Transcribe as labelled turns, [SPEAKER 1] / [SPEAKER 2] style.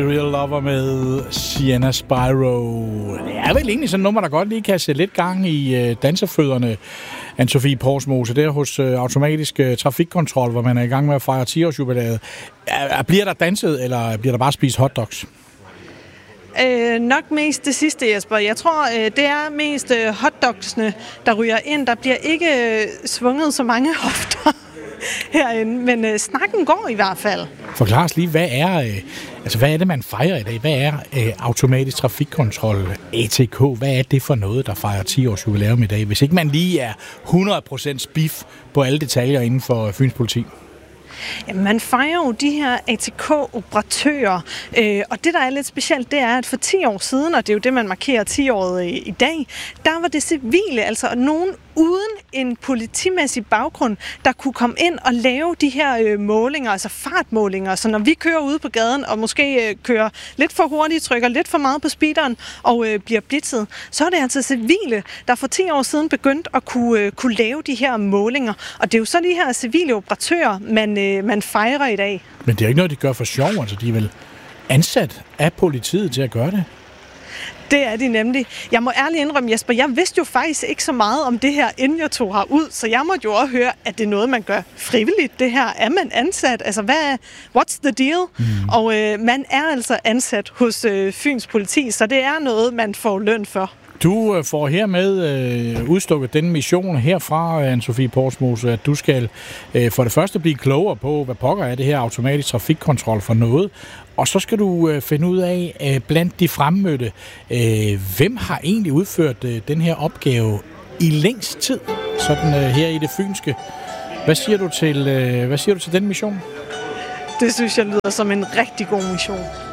[SPEAKER 1] Real Lover med Sienna Spyro. Det er vel egentlig sådan et nummer, der godt lige kan sætte lidt gang i dansefødderne. Anne-Sophie Porsmose, der hos Automatisk Trafikkontrol, hvor man er i gang med at fejre 10-årsjubilæet. Bliver der danset, eller bliver der bare spist hotdogs?
[SPEAKER 2] Nok mest det sidste, Jesper. Jeg tror, det er mest hotdogsene, der ryger ind. Der bliver ikke svunget så mange hofter herinde, men snakken går i hvert fald.
[SPEAKER 1] Forklar os lige, hvad er det, man fejrer i dag? Hvad er Automatisk Trafikkontrol, ATK? Hvad er det for noget, der fejrer 10 års jubilæum i dag, hvis ikke man lige er 100% spiff på alle detaljer inden for Fyns Politi?
[SPEAKER 2] Jamen, man fejrer jo de her ATK-operatører, og det, der er lidt specielt, det er, at for 10 år siden, og det er jo det, man markerer 10-året i dag, der var det civile, altså nogen uden en politimæssig baggrund, der kunne komme ind og lave de her målinger, altså fartmålinger. Så når vi kører ude på gaden og måske kører lidt for hurtigt, trykker lidt for meget på speederen og bliver blitzet, så er det altså civile, der for 10 år siden begyndte at kunne lave de her målinger. Og det er jo så de her civile operatører, man fejrer i dag.
[SPEAKER 1] Men det er ikke noget, de gør for sjov, altså de er vel ansat af politiet til at gøre det?
[SPEAKER 2] Det er de nemlig. Jeg må ærligt indrømme, Jesper, jeg vidste jo faktisk ikke så meget om det her, inden jeg tog herud, så jeg måtte jo også høre, at det er noget, man gør frivilligt, det her. Er man ansat? Altså, what's the deal? Og man er altså ansat hos Fyns Politi, så det er noget, man får løn for.
[SPEAKER 1] Du får hermed udstukket den mission herfra, Anne-Sophie Porsmose, at du skal for det første blive klogere på, hvad pokker er det her automatisk trafikkontrol for noget, og så skal du finde ud af, blandt de fremmødte, hvem har egentlig udført den her opgave i længst tid, sådan her i det fynske. Hvad siger du til den mission?
[SPEAKER 2] Det synes jeg lyder som en rigtig god mission.